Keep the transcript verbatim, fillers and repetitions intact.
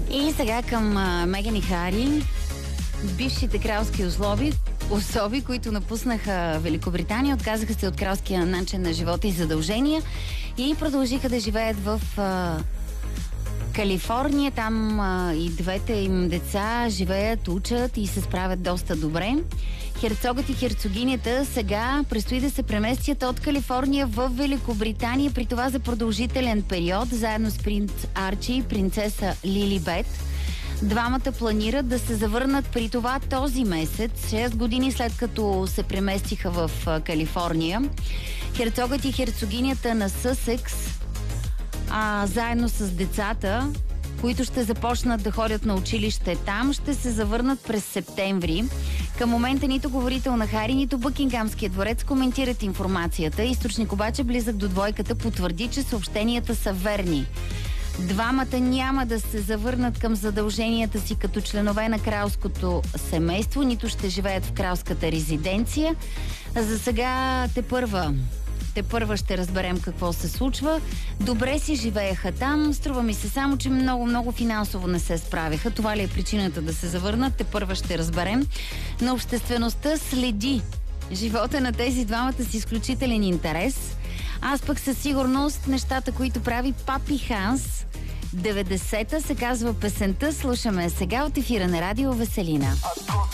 И сега към а, Меган и Хари, бившите кралски услови, особи, които напуснаха Великобритания, отказаха се от кралския начин на живота и задължения и продължиха да живеят в а, Калифорния. Там а, и двете им деца живеят, учат и се справят доста добре. Херцогът и херцогинята сега предстои да се преместят от Калифорния в Великобритания, при това за продължителен период, заедно с принц Арчи и принцеса Лилибет. Двамата планират да се завърнат при това този месец, шест години след като се преместиха в Калифорния. Херцогът и херцогинята на Съсекс, а, заедно с децата, които ще започнат да ходят на училище там, ще се завърнат през септември. Към момента нито говорител на Хари, нито Бъкингамския дворец коментират информацията. Източник обаче близък до двойката потвърди, че съобщенията са верни. Двамата няма да се завърнат към задълженията си като членове на кралското семейство, нито ще живеят в кралската резиденция. За сега те първа, те първа ще разберем какво се случва. Добре си живееха там, струва ми се само, че много-много финансово не се справиха. Това ли е причината да се завърнат? Те първа ще разберем. Но обществеността следи живота на тези двамата с изключителен интерес. Аз пък със сигурност нещата, които прави Папи Ханс, деветдесета се казва песента. Слушаме сега от ефира на Радио Веселина.